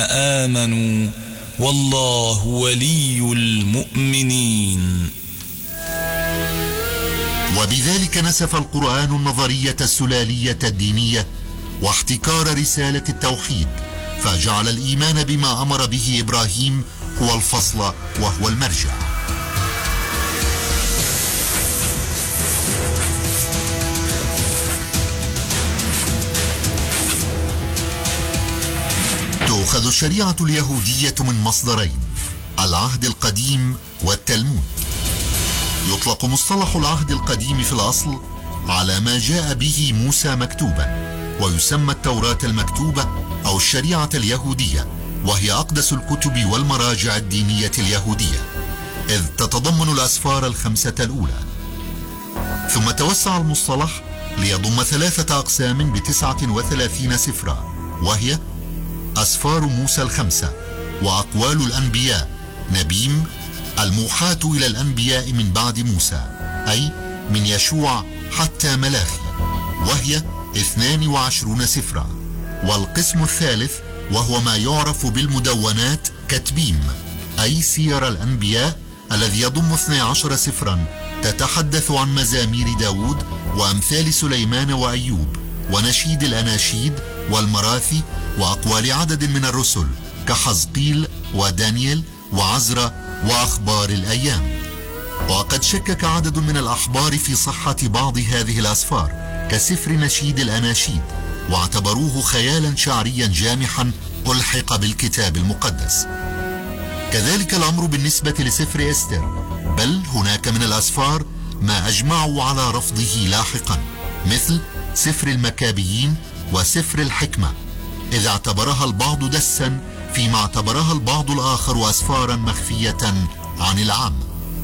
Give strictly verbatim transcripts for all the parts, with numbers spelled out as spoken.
آمنوا والله ولي المؤمنين. وبذلك نسف القرآن النظرية السلالية الدينية واحتكار رسالة التوحيد، فجعل الإيمان بما أمر به إبراهيم هو الفصل وهو المرجع. تؤخذ الشريعة اليهودية من مصدرين: العهد القديم والتلمود. يطلق مصطلح العهد القديم في الأصل على ما جاء به موسى مكتوبا، ويسمى التوراة المكتوبة أو الشريعة اليهودية، وهي أقدس الكتب والمراجع الدينية اليهودية، إذ تتضمن الأسفار الخمسة الأولى. ثم توسع المصطلح ليضم ثلاثة أقسام بتسعة وثلاثين سفرا، وهي أسفار موسى الخمسة، وأقوال الأنبياء نبيم، الموحاة إلى الأنبياء من بعد موسى، أي من يشوع حتى ملاخي، وهي اثنان وعشرون سفرا. والقسم الثالث وهو ما يعرف بالمدونات كتبيم، أي سير الأنبياء، الذي يضم اثني عشر سفرا تتحدث عن مزامير داود وأمثال سليمان وأيوب ونشيد الأناشيد والمراثي وأقوال عدد من الرسل كحزقيل ودانيال وعزرا وأخبار الأيام. وقد شكك عدد من الأحبار في صحة بعض هذه الأسفار كسفر نشيد الأناشيد، واعتبروه خيالا شعريا جامحا ألحق بالكتاب المقدس. كذلك الأمر بالنسبة لسفر إستر، بل هناك من الأسفار ما أجمعوا على رفضه لاحقا، مثل سفر المكابيين وسفر الحكمة، إذ اعتبرها البعض دسا، فيما اعتبرها البعض الآخر أسفارا مخفية عن العام.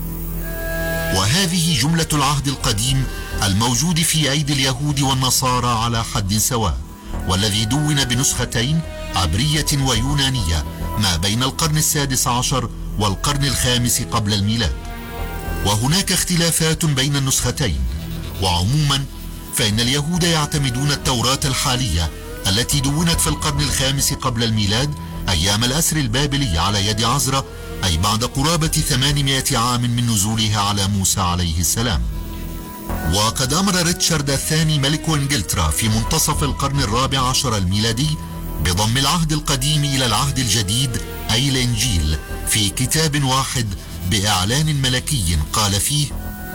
وهذه جملة العهد القديم الموجود في أيدي اليهود والنصارى على حد سواء، والذي دون بنسختين عبرية ويونانية ما بين القرن السادس عشر والقرن الخامس قبل الميلاد. وهناك اختلافات بين النسختين، وعموما فإن اليهود يعتمدون التوراة الحالية التي دونت في القرن الخامس قبل الميلاد أيام الأسر البابلي على يد عزرا، أي بعد قرابة ثمانمائة عام من نزولها على موسى عليه السلام. وقد أمر ريتشارد الثاني ملك إنجلترا في منتصف القرن الرابع عشر الميلادي بضم العهد القديم إلى العهد الجديد أي الإنجيل في كتاب واحد بإعلان ملكي قال فيه: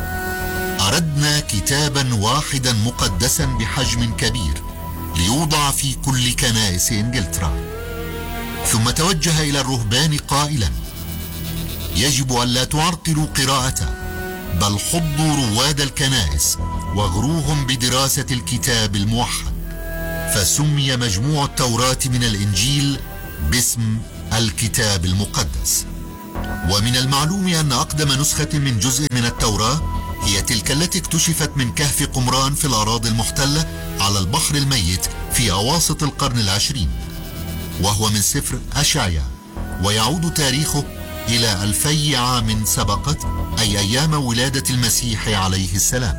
أردنا كتابا واحدا مقدسا بحجم كبير ليوضع في كل كنائس إنجلترا. ثم توجه إلى الرهبان قائلا: يجب ألا تعرقلوا قراءته، بل حضوا رواد الكنائس واغروهم بدراسة الكتاب الموحد. فسمي مجموع التوراة من الإنجيل باسم الكتاب المقدس. ومن المعلوم أن أقدم نسخة من جزء من التوراة هي تلك التي اكتشفت من كهف قمران في الأراضي المحتلة على البحر الميت في أواسط القرن العشرين، وهو من سفر أشعيا، ويعود تاريخه إلى ألفي عام سبقت، أي أيام ولادة المسيح عليه السلام.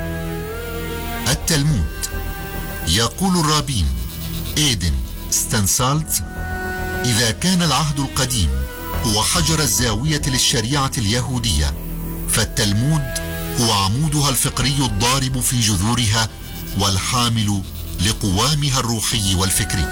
التلمود. يقول الرابين إيدن ستانسالت: إذا كان العهد القديم هو حجر الزاوية للشريعة اليهودية، فالتلمود هو عمودها الفقري الضارب في جذورها والحامل لقوامها الروحي والفكري.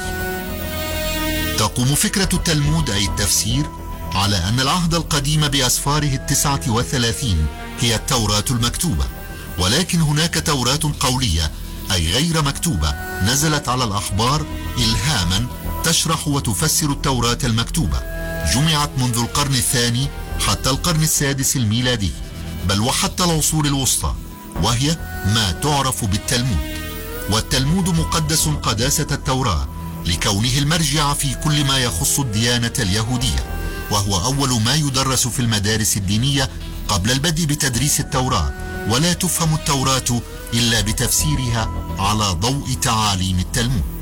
تقوم فكرة التلمود أي التفسير على أن العهد القديم بأسفاره التسعة وثلاثين هي التوراة المكتوبة، ولكن هناك توراة قولية أي غير مكتوبة نزلت على الأحبار إلهاما تشرح وتفسر التوراة المكتوبة، جمعت منذ القرن الثاني حتى القرن السادس الميلادي، بل وحتى العصور الوسطى، وهي ما تعرف بالتلمود. والتلمود مقدس قداسة التوراة لكونه المرجع في كل ما يخص الديانة اليهودية، وهو أول ما يدرس في المدارس الدينية قبل البدء بتدريس التوراة، ولا تفهم التوراة إلا بتفسيرها على ضوء تعاليم التلمود.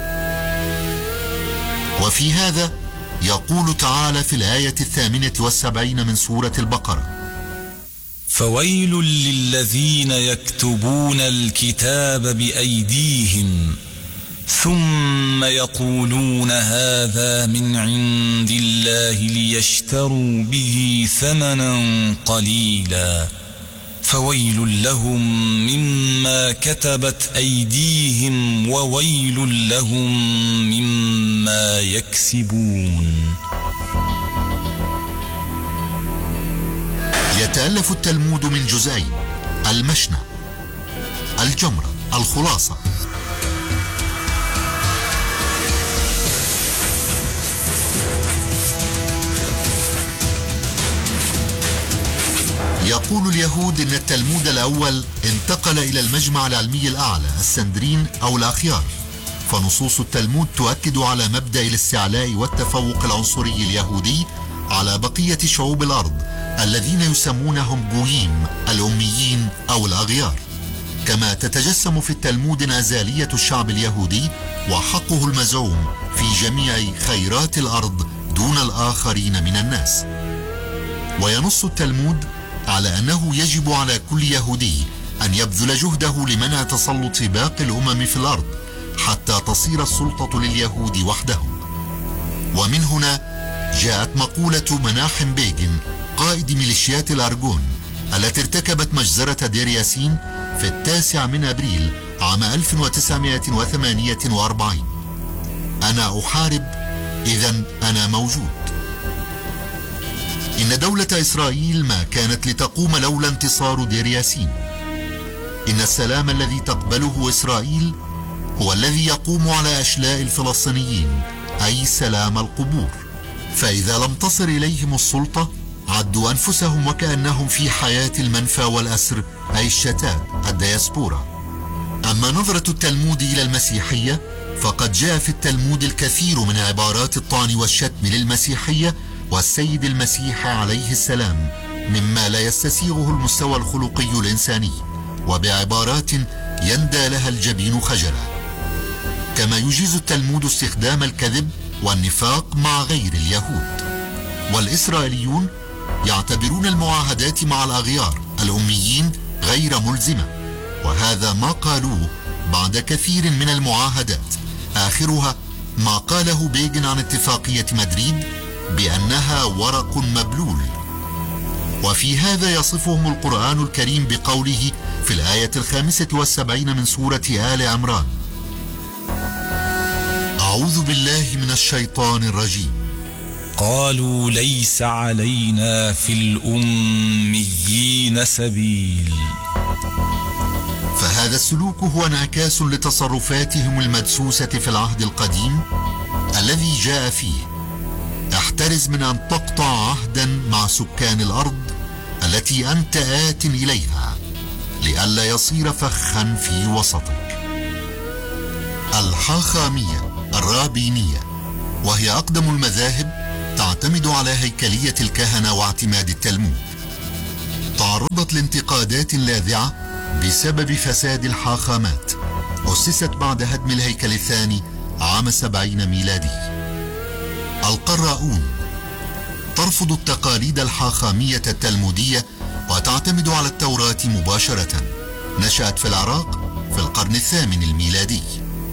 وفي هذا يقول تعالى في الآية الثامنة والسبعين من سورة البقرة: فويل للذين يكتبون الكتاب بأيديهم ثم يقولون هذا من عند الله ليشتروا به ثمنا قليلا فويل لهم مما كتبت أيديهم وويل لهم مما يكسبون. يتألف التلمود من جزئين: المشنى، الجمرة، الخلاصة. يقول اليهود إن التلمود الأول انتقل إلى المجمع العلمي الأعلى السندرين أو الأخيار، فنصوص التلمود تؤكد على مبدأ الاستعلاء والتفوق العنصري اليهودي على بقية شعوب الأرض الذين يسمونهم جويم الأميين أو الأغيار، كما تتجسم في التلمود انعزالية الشعب اليهودي وحقه المزعوم في جميع خيرات الأرض دون الآخرين من الناس. وينص التلمود على أنه يجب على كل يهودي أن يبذل جهده لمنع تسلط باقي الأمم في الأرض حتى تصير السلطة لليهود وحدهم. ومن هنا جاءت مقولة مناحم بيغن قائد ميليشيات الأرجون التي ارتكبت مجزرة دير ياسين في التاسع من أبريل عام ألف وتسعمائة وثمانية وأربعين: أنا أحارب، إذن أنا موجود. إن دولة إسرائيل ما كانت لتقوم لولا انتصار دير ياسين. إن السلام الذي تقبله إسرائيل هو الذي يقوم على أشلاء الفلسطينيين، أي سلام القبور، فإذا لم تصل إليهم السلطة عدوا أنفسهم وكأنهم في حياة المنفى والأسر، أي الشتات، الدياسبورا. أما نظرة التلمود إلى المسيحية فقد جاء في التلمود الكثير من عبارات الطعن والشتم للمسيحية والسيد المسيح عليه السلام مما لا يستسيغه المستوى الخلقي الإنساني، وبعبارات يندى لها الجبين خجلا. كما يجيز التلمود استخدام الكذب والنفاق مع غير اليهود. والإسرائيليون يعتبرون المعاهدات مع الأغيار الأميين غير ملزمة، وهذا ما قالوه بعد كثير من المعاهدات، آخرها ما قاله بيغن عن اتفاقية مدريد بأنها ورق مبلول. وفي هذا يصفهم القرآن الكريم بقوله في الآية الخامسة والسبعين من سورة آل عمران: أعوذ بالله من الشيطان الرجيم. قالوا ليس علينا في الأميين سبيل. فهذا السلوك هو انعكاس لتصرفاتهم المدسوسة في العهد القديم الذي جاء فيه: احترز من أن تقطع عهدا مع سكان الأرض التي أنت آت إليها لئلا يصير فخا في وسطك. الحاخامية الرابينية، وهي أقدم المذاهب، تعتمد على هيكلية الكهنة واعتماد التلمود. تعرضت لانتقادات لاذعة بسبب فساد الحاخامات. أسست بعد هدم الهيكل الثاني عام سبعين ميلادي. القراؤون ترفض التقاليد الحاخامية التلمودية وتعتمد على التوراة مباشرة. نشأت في العراق في القرن الثامن الميلادي.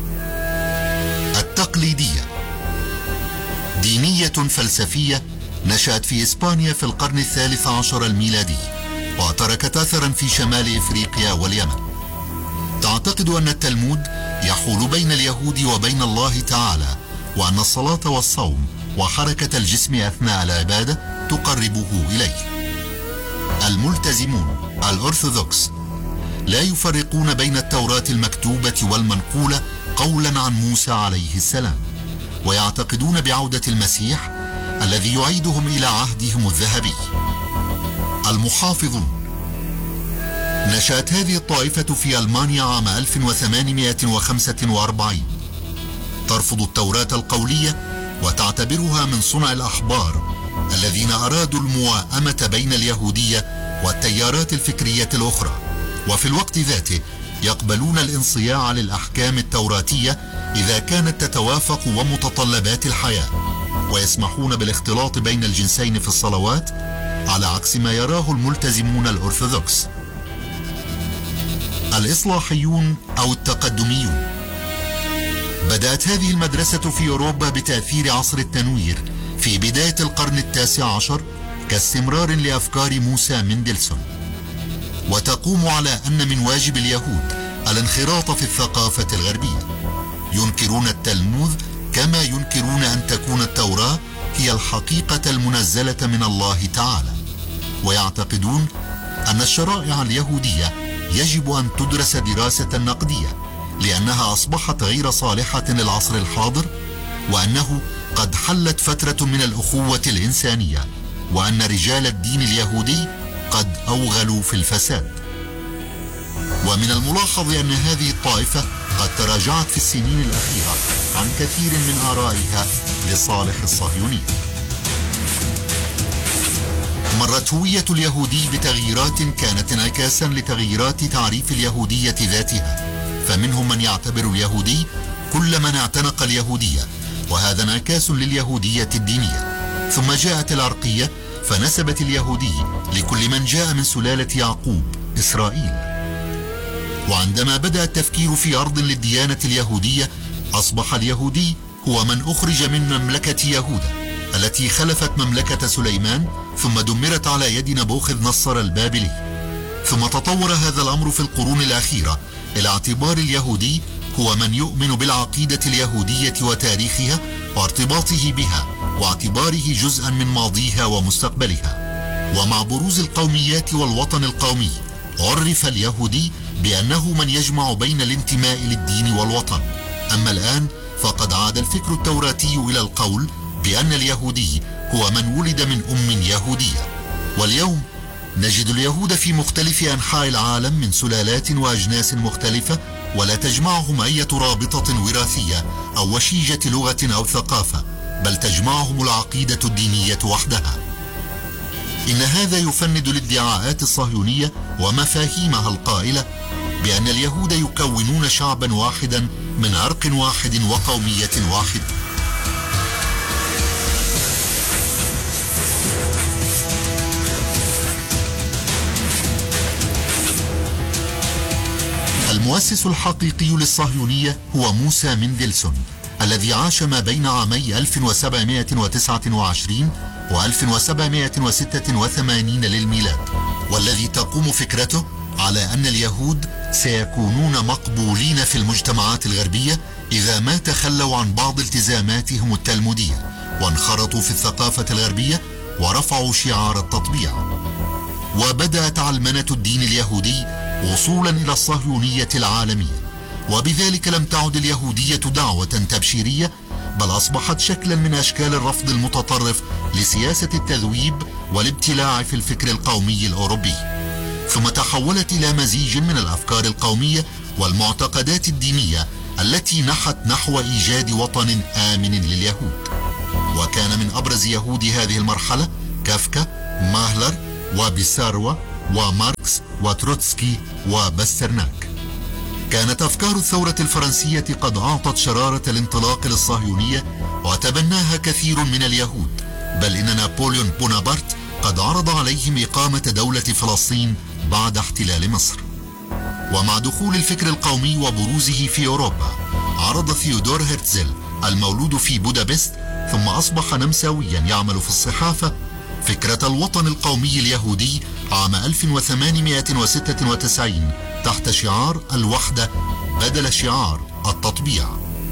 التقليدية دينية فلسفية نشأت في إسبانيا في القرن الثالث عشر الميلادي، وتركت أثرا في شمال إفريقيا واليمن. تعتقد أن التلمود يحول بين اليهود وبين الله تعالى، وأن الصلاة والصوم وحركة الجسم أثناء العبادة تقربه إليه. الملتزمون الأرثوذكس لا يفرقون بين التوراة المكتوبة والمنقولة قولا عن موسى عليه السلام، ويعتقدون بعودة المسيح الذي يعيدهم إلى عهدهم الذهبي. المحافظون نشأت هذه الطائفة في ألمانيا عام ألف وثمانمائة وخمسة وأربعين. ترفض التوراة القولية وتعتبرها من صنع الأحبار الذين أرادوا المواءمة بين اليهودية والتيارات الفكرية الأخرى، وفي الوقت ذاته يقبلون الانصياع للأحكام التوراتية إذا كانت تتوافق ومتطلبات الحياة، ويسمحون بالاختلاط بين الجنسين في الصلوات على عكس ما يراه الملتزمون الأرثوذكس. الإصلاحيون أو التقدميون بدأت هذه المدرسة في أوروبا بتأثير عصر التنوير في بداية القرن التاسع عشر كاستمرار لأفكار موسى مندلسون، وتقوم على أن من واجب اليهود الانخراط في الثقافة الغربية. ينكرون التلموذ كما ينكرون أن تكون التوراة هي الحقيقة المنزلة من الله تعالى، ويعتقدون أن الشرائع اليهودية يجب أن تدرس دراسة نقدية لأنها أصبحت غير صالحة للعصر الحاضر، وأنه قد حلت فترة من الأخوة الإنسانية، وأن رجال الدين اليهودي قد أوغلوا في الفساد. ومن الملاحظ أن هذه الطائفة قد تراجعت في السنين الأخيرة عن كثير من آرائها لصالح الصهيونية. مرت هوية اليهودي بتغييرات كانت انعكاسا لتغييرات تعريف اليهودية ذاتها، فمنهم من يعتبر اليهودي كل من اعتنق اليهودية، وهذا انعكاس لليهودية الدينية. ثم جاءت العرقية فنسبت اليهودي لكل من جاء من سلالة يعقوب إسرائيل. وعندما بدأ التفكير في أرض للديانة اليهودية، أصبح اليهودي هو من أخرج من مملكة يهوذا التي خلفت مملكة سليمان ثم دمرت على يد نبوخذ نصر البابلي. ثم تطور هذا الأمر في القرون الأخيرة إلى اعتبار اليهودي هو من يؤمن بالعقيدة اليهودية وتاريخها وارتباطه بها، واعتباره جزءا من ماضيها ومستقبلها. ومع بروز القوميات والوطن القومي، عرف اليهودي بأنه من يجمع بين الانتماء للدين والوطن. أما الآن فقد عاد الفكر التوراتي إلى القول بأن اليهودي هو من ولد من أم يهودية. واليوم نجد اليهود في مختلف أنحاء العالم من سلالات وأجناس مختلفة، ولا تجمعهم أي رابطة وراثية أو وشيجة لغة أو ثقافة، بل تجمعهم العقيدة الدينية وحدها. إن هذا يفند الادعاءات الصهيونية ومفاهيمها القائلة بأن اليهود يكونون شعبا واحدا من عرق واحد وقومية واحدة. المؤسس الحقيقي للصهيونية هو موسى مندلسون، الذي عاش ما بين عامي ألف وسبعمائة وتسعة وعشرين و ألف وسبعمائة وستة وثمانين للميلاد، والذي تقوم فكرته على أن اليهود سيكونون مقبولين في المجتمعات الغربية إذا ما تخلوا عن بعض التزاماتهم التلمودية وانخرطوا في الثقافة الغربية ورفعوا شعار التطبيع. وبدأت علمنة الدين اليهودي وصولا إلى الصهيونية العالمية، وبذلك لم تعد اليهودية دعوة تبشيرية، بل أصبحت شكلا من أشكال الرفض المتطرف لسياسة التذويب والابتلاع في الفكر القومي الأوروبي. ثم تحولت إلى مزيج من الأفكار القومية والمعتقدات الدينية التي نحت نحو إيجاد وطن آمن لليهود. وكان من أبرز يهود هذه المرحلة كافكا، ماهلر، وبيساروا، وماركس، وتروتسكي، وبسترناك. كانت أفكار الثورة الفرنسية قد أعطت شرارة الانطلاق للصهيونية، وتبناها كثير من اليهود، بل إن نابليون بونابرت قد عرض عليهم إقامة دولة فلسطين بعد احتلال مصر. ومع دخول الفكر القومي وبروزه في أوروبا، عرض ثيودور هرتزل المولود في بودابست ثم أصبح نمساويا يعمل في الصحافة فكرة الوطن القومي اليهودي عام ألف وثمانمائة وستة وتسعين تحت شعار الوحدة بدل شعار التطبيع.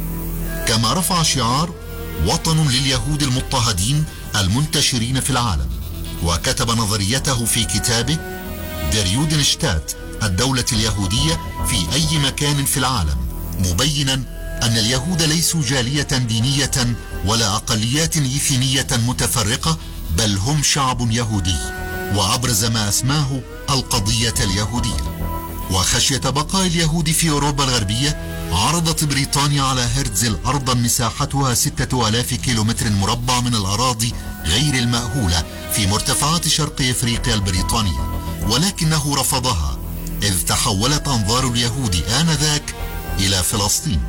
كما رفع شعار وطن لليهود المضطهدين المنتشرين في العالم، وكتب نظريته في كتابه Der Judenstaat الدولة اليهودية في أي مكان في العالم، مبينا أن اليهود ليسوا جالية دينية ولا أقليات إثنية متفرقة، بل هم شعب يهودي، وأبرز ما أسماه القضية اليهودية. وخشية بقاء اليهود في أوروبا الغربية، عرضت بريطانيا على هرتزل أرضا مساحتها ستة آلاف كيلومتر مربع من الأراضي غير المأهولة في مرتفعات شرق إفريقيا البريطانية، ولكنه رفضها، إذ تحولت أنظار اليهود آنذاك إلى فلسطين.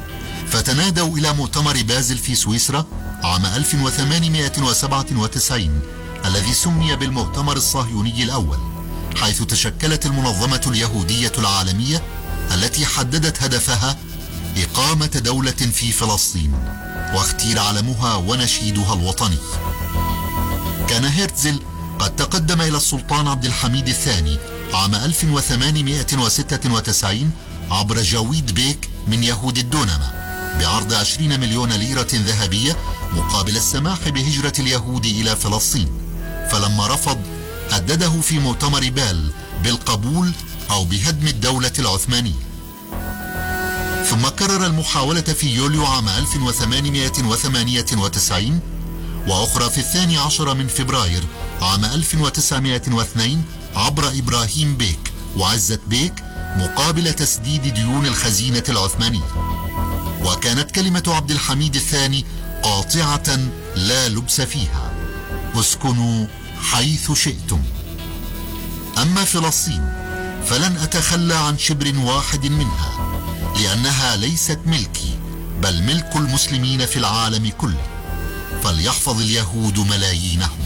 فتنادوا إلى مؤتمر بازل في سويسرا عام ألف وثمانمائة وسبعة وتسعين الذي سمي بالمؤتمر الصهيوني الأول، حيث تشكلت المنظمة اليهودية العالمية التي حددت هدفها إقامة دولة في فلسطين، واختير علمها ونشيدها الوطني. كان هرتزل قد تقدم إلى السلطان عبد الحميد الثاني عام ألف وثمانمائة وستة وتسعين عبر جاويد بيك من يهود الدونمة بعرض عشرين مليون ليرة ذهبية مقابل السماح بهجرة اليهود إلى فلسطين، فلما رفض هدده في مؤتمر بال بالقبول أو بهدم الدولة العثمانية. ثم كرر المحاولة في يوليو عام ألف وثمانمائة وثمانية وتسعين، وأخرى في الثاني عشر من فبراير عام ألف وتسعمائة واثنين عبر إبراهيم بيك وعزت بيك مقابل تسديد ديون الخزينة العثمانية. وكانت كلمة عبد الحميد الثاني قاطعة لا لبس فيها: اسكنوا حيث شئتم. أما فلسطين فلن أتخلى عن شبر واحد منها، لأنها ليست ملكي بل ملك المسلمين في العالم كله، فليحفظ اليهود ملايينهم.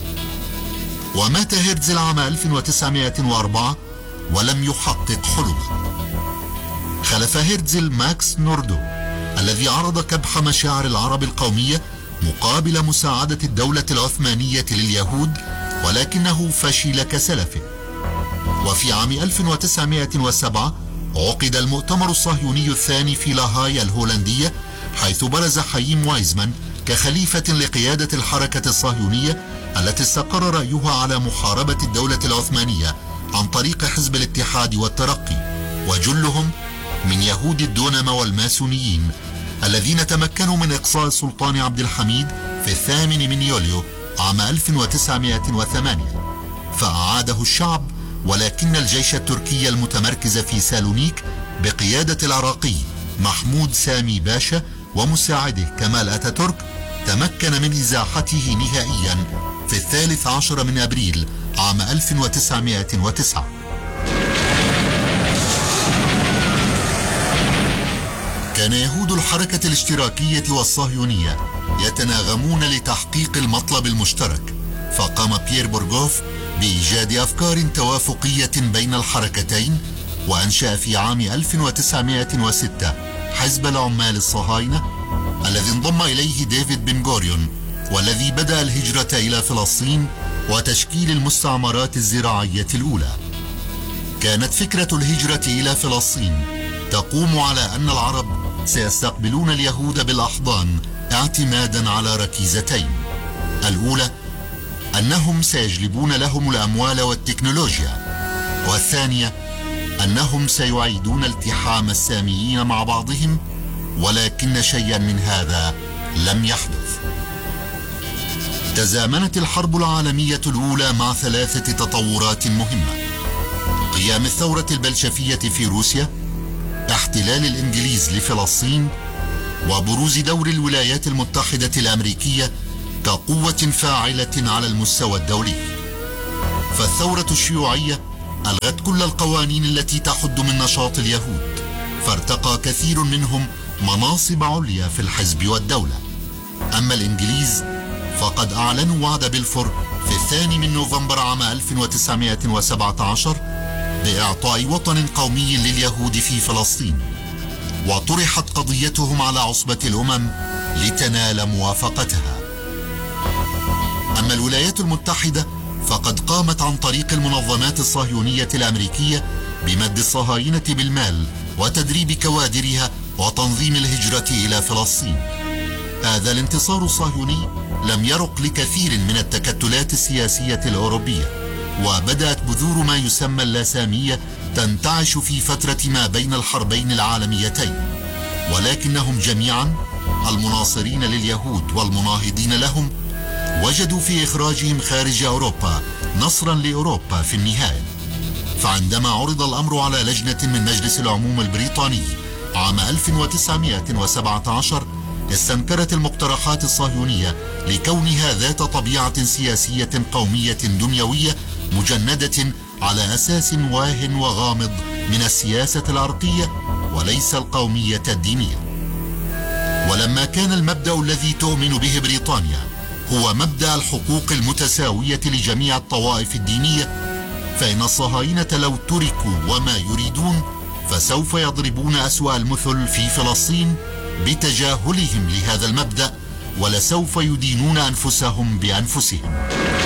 ومات هرتزل عام ألف وتسعمائة وأربعة ولم يحقق حلمه. خلف هرتزل ماكس نوردو الذي عرض كبح مشاعر العرب القومية مقابل مساعدة الدولة العثمانية لليهود، ولكنه فشل كسلفه. وفي عام ألف وتسعمائة وسبعة عقد المؤتمر الصهيوني الثاني في لاهاي الهولندية، حيث برز حييم وايزمان كخليفة لقيادة الحركة الصهيونية التي استقر رأيها على محاربة الدولة العثمانية عن طريق حزب الاتحاد والترقي، وجلهم من يهود الدونمة والماسونيين الذين تمكنوا من إقصاء السلطان عبد الحميد في الثامن من يوليو عام ألف وتسعمائة وثمانية، فأعاده الشعب، ولكن الجيش التركي المتمركز في سالونيك بقيادة العراقي محمود سامي باشا ومساعده كمال أتاتورك تمكن من إزاحته نهائيا في الثالث عشر من أبريل عام ألف وتسعمائة وتسعة. كان يهود الحركة الاشتراكية والصهيونية يتناغمون لتحقيق المطلب المشترك، فقام بيير بورغوف بإيجاد أفكار توافقية بين الحركتين، وأنشأ في عام ألف وتسعمائة وستة حزب العمال الصهاينة الذي انضم إليه ديفيد بن غوريون، والذي بدأ الهجرة إلى فلسطين وتشكيل المستعمرات الزراعية الأولى. كانت فكرة الهجرة إلى فلسطين تقوم على أن العرب سيستقبلون اليهود بالأحضان اعتمادا على ركيزتين: الأولى أنهم سيجلبون لهم الأموال والتكنولوجيا، والثانية أنهم سيعيدون التحام الساميين مع بعضهم، ولكن شيئا من هذا لم يحدث. تزامنت الحرب العالمية الأولى مع ثلاثة تطورات مهمة: قيام الثورة البلشفية في روسيا، احتلال الإنجليز لفلسطين، وبروز دور الولايات المتحدة الأمريكية كقوة فاعلة على المستوى الدولي. فالثورة الشيوعية ألغت كل القوانين التي تحد من نشاط اليهود، فارتقى كثير منهم مناصب عليا في الحزب والدولة. أما الإنجليز فقد أعلنوا وعد بلفور في الثاني من نوفمبر عام ألف وتسعمائة وسبعة عشر بإعطاء وطن قومي لليهود في فلسطين، وطرحت قضيتهم على عصبة الأمم لتنال موافقتها. أما الولايات المتحدة فقد قامت عن طريق المنظمات الصهيونية الأمريكية بمد الصهاينة بالمال وتدريب كوادرها وتنظيم الهجرة إلى فلسطين. هذا الانتصار الصهيوني لم يرق لكثير من التكتلات السياسية الأوروبية، وبدأت بذور ما يسمى اللاسامية تنتعش في فترة ما بين الحربين العالميتين، ولكنهم جميعا المناصرين لليهود والمناهضين لهم وجدوا في إخراجهم خارج أوروبا نصرا لأوروبا في النهاية. فعندما عرض الأمر على لجنة من مجلس العموم البريطاني عام ألف وتسعمائة وسبعة عشر استنكرت المقترحات الصهيونية لكونها ذات طبيعة سياسية قومية دنيوية مجندة على أساس واه وغامض من السياسة العرقية وليس القومية الدينية. ولما كان المبدأ الذي تؤمن به بريطانيا هو مبدأ الحقوق المتساوية لجميع الطوائف الدينية، فإن الصهاينة لو تركوا وما يريدون فسوف يضربون أسوأ المثل في فلسطين بتجاهلهم لهذا المبدأ، ولسوف يدينون أنفسهم بأنفسهم.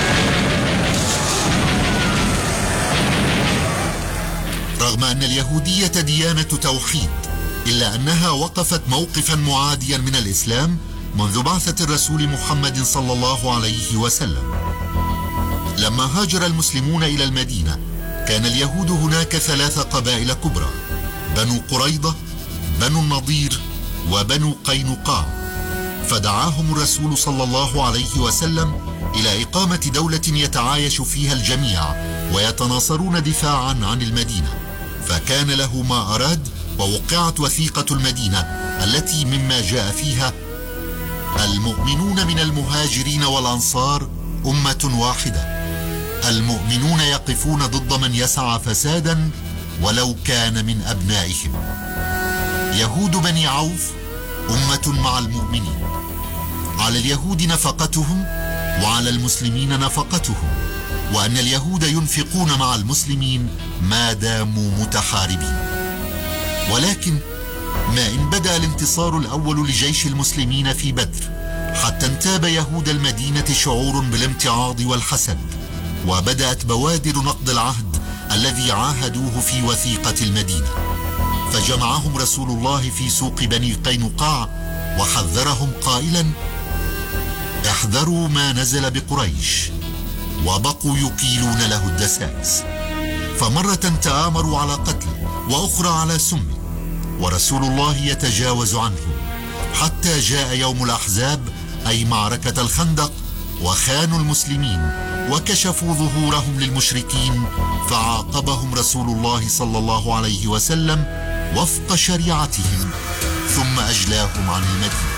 رغم أن اليهودية ديانة توحيد، إلا أنها وقفت موقفا معاديا من الإسلام منذ بعثة الرسول محمد صلى الله عليه وسلم. لما هاجر المسلمون إلى المدينة كان اليهود هناك ثلاث قبائل كبرى: بنو قريظة، بنو النضير، وبنو قينقاع. فدعاهم الرسول صلى الله عليه وسلم إلى إقامة دولة يتعايش فيها الجميع ويتناصرون دفاعا عن المدينة، فكان له ما أراد، ووقعت وثيقة المدينة التي مما جاء فيها: المؤمنون من المهاجرين والأنصار أمة واحدة، المؤمنون يقفون ضد من يسعى فسادا ولو كان من أبنائهم. يهود بني عوف أمة مع المؤمنين، على اليهود نفقتهم وعلى المسلمين نفقتهم، وأن اليهود ينفقون مع المسلمين ما داموا متحاربين. ولكن ما إن بدأ الانتصار الأول لجيش المسلمين في بدر حتى انتاب يهود المدينة شعور بالامتعاض والحسد، وبدأت بوادر نقض العهد الذي عاهدوه في وثيقة المدينة. فجمعهم رسول الله في سوق بني قينقاع وحذرهم قائلا: احذروا ما نزل بقريش. وبقوا يقيلون له الدسائس، فمرة تآمروا على قتله وأخرى على سمه، ورسول الله يتجاوز عنهم حتى جاء يوم الأحزاب، أي معركة الخندق، وخانوا المسلمين وكشفوا ظهورهم للمشركين، فعاقبهم رسول الله صلى الله عليه وسلم وفق شريعتهم، ثم أجلاهم عن المدينة.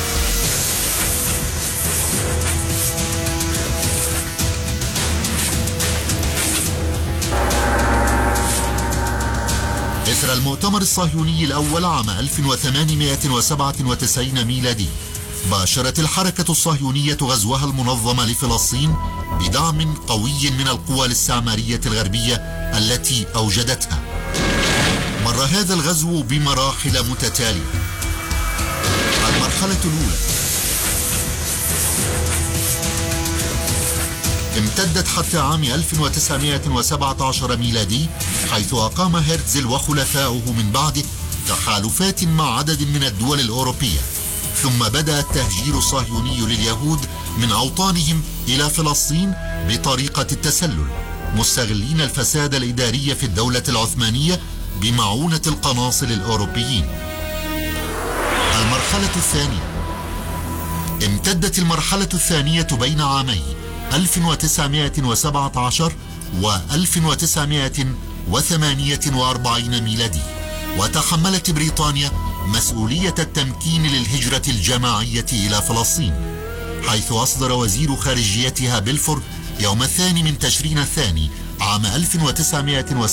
إثر المؤتمر الصهيوني الأول عام ألف وثمانمائة وسبعة وتسعين ميلادي، باشرت الحركة الصهيونية غزوها المنظم لفلسطين بدعم قوي من القوى الاستعمارية الغربية التي أوجدتها. مر هذا الغزو بمراحل متتالية. المرحلة الأولى امتدت حتى عام ألف وتسعمائة وسبعة عشر ميلادي، حيث أقام هرتزل وخلفاؤه من بعده تحالفات مع عدد من الدول الأوروبية، ثم بدأ التهجير الصهيوني لليهود من أوطانهم إلى فلسطين بطريقة التسلل، مستغلين الفساد الإداري في الدولة العثمانية بمعونة القناصل الأوروبيين. المرحلة الثانية امتدت المرحلة الثانية بين عامي ألف وتسعمائة وسبعة عشر و ألف وتسعمائة وثمانية وأربعين ميلادي، وتحملت بريطانيا مسؤولية التمكين للهجرة الجماعية إلى فلسطين، حيث أصدر وزير خارجيتها بلفور يوم الثاني من تشرين الثاني عام ألف وتسعمائة